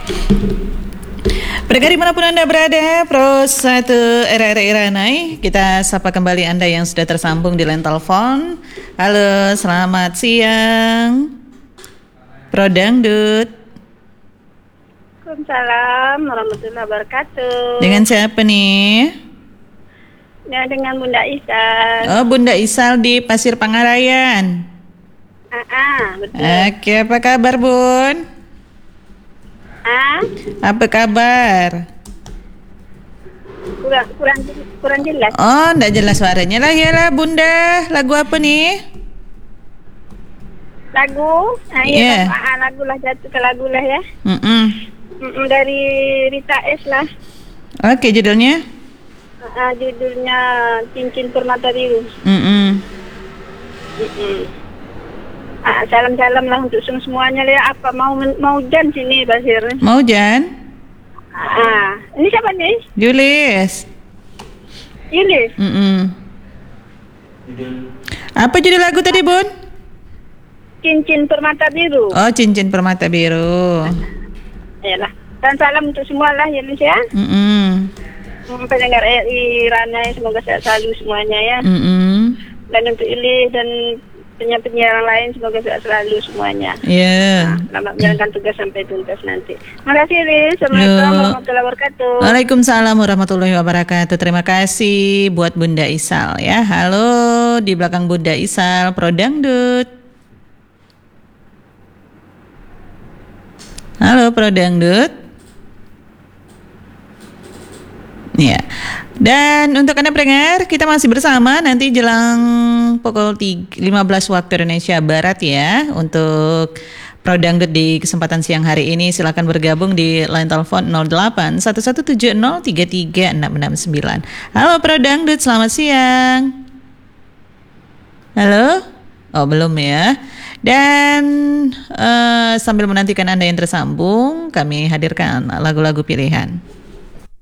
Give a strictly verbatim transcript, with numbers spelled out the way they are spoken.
Pendengar dimanapun Anda berada, Pro satu R R I Ranai, kita sapa kembali Anda yang sudah tersambung di line telepon. Halo, selamat siang, Pro Dangdut. Waalaikumsalam warahmatullahi wabarakatuh. Dengan siapa nih? Ya, dengan Bunda Isal. Oh, Bunda Isal di Pasir Pangarayan. Ah, ah betul. Oke, apa kabar Bun? Ah, Apa kabar? kurang kurang kurang jelas. Oh, enggak jelas suaranya lah ya lah Bunda. Lagu apa nih? Lagu, ah, Iya. iya, ah, lagu lah jatuh ke lagu lah ya. Mm-mm. Mm-mm, dari Rita S lah. Oke, judulnya? Ah, judulnya Cincin Permata Biru. Mm-mm. Mm-mm. Ah, salam-salam lah untuk semuanya lah ya. Apa mau mau jan sini Basir? Mau Jan? Ah, ini siapa nih? Julis. Yulis. Mm-mm. Apa judul lagu tadi Bun? Cincin Permata Biru. Oh, Cincin Permata Biru. Yalah. Dan salam untuk semua lah Yulis ya. Mm-mm. Pendengar R R I Ranai, semoga sehat selalu semuanya ya. Mm-mm. Dan untuk Ili dan penyiar-penyiar yang lain, semoga sehat selalu semuanya. Ya. Nah, selamat menjalankan tugas sampai tuntas nanti. Terima kasih Ili. Assalamualaikum warahmatullahi wabarakatuh. Waalaikumsalam warahmatullahi wabarakatuh. Terima kasih buat Bunda Isal ya. Halo, di belakang Bunda Isal, Pro Dangdut. Halo, Pro Dangdut. Ya. Dan untuk Anda pendengar, kita masih bersama nanti jelang pukul lima belas waktu Indonesia Barat ya. Untuk Pro Dangdut di kesempatan siang hari ini silakan bergabung di line telepon nol delapan satu satu tujuh nol tiga tiga enam enam sembilan. Halo Pro Dangdut, selamat siang. Halo? Oh, belum ya. Dan uh, sambil menantikan Anda yang tersambung, kami hadirkan lagu-lagu pilihan.